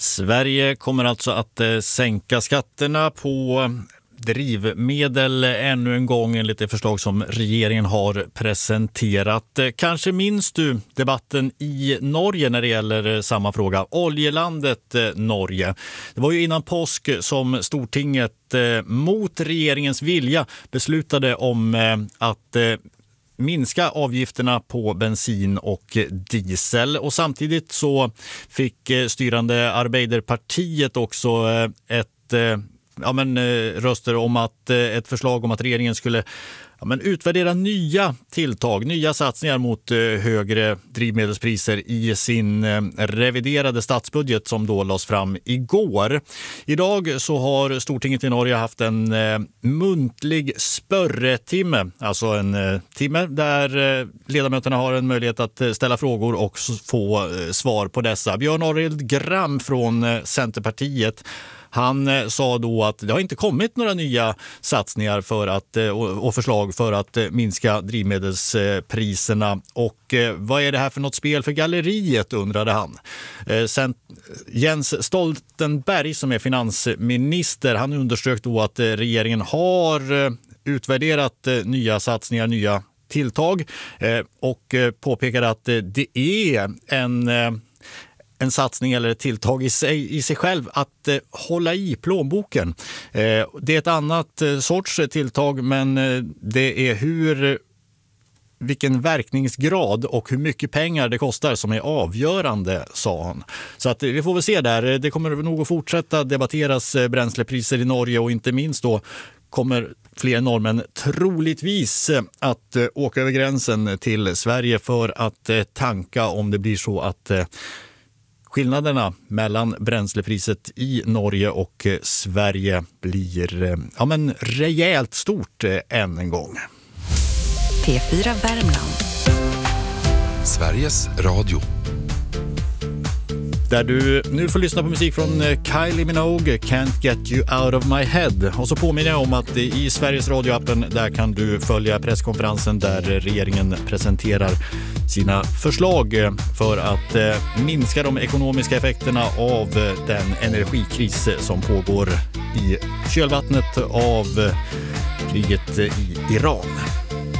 Sverige kommer alltså att sänka skatterna på drivmedel ännu en gång enligt det förslag som regeringen har presenterat. Kanske minns du debatten i Norge när det gäller samma fråga. Oljelandet Norge. Det var ju innan påsk som Stortinget mot regeringens vilja beslutade om att minska avgifterna på bensin och diesel. Och samtidigt så fick styrande Arbeiderpartiet också röster om att ett förslag om att regeringen skulle utvärdera nya tilltag, nya satsningar mot högre drivmedelspriser i sin reviderade statsbudget som då lades fram igår. Idag så har Stortinget i Norge haft en muntlig spörretimme, alltså en timme där ledamöterna har en möjlighet att ställa frågor och få svar på dessa. Björn Arild Gram från Centerpartiet, han sa då att det har inte kommit några nya satsningar och förslag för att minska drivmedelspriserna. Och vad är det här för något spel för galleriet, undrade han. Sen Jens Stoltenberg som är finansminister, han underströk då att regeringen har utvärderat nya satsningar, nya tilltag och påpekade att det är en satsning eller ett tilltag i sig själv att hålla i plånboken. Det är ett annat sorts tilltag, men det är vilken verkningsgrad och hur mycket pengar det kostar som är avgörande, sa han. Så att vi får väl se där. Det kommer nog att fortsätta debatteras bränslepriser i Norge och inte minst då kommer fler norrmän troligtvis att åka över gränsen till Sverige för att tanka om det blir så att skillnaderna mellan bränslepriset i Norge och Sverige blir rejält stort än en gång. P4 Värmland. Sveriges Radio. Där du nu får lyssna på musik från Kylie Minogue, Can't Get You Out of My Head. Och så påminner jag om att i Sveriges Radio-appen där kan du följa presskonferensen där regeringen presenterar sina förslag för att minska de ekonomiska effekterna av den energikris som pågår i kölvattnet av kriget i Iran.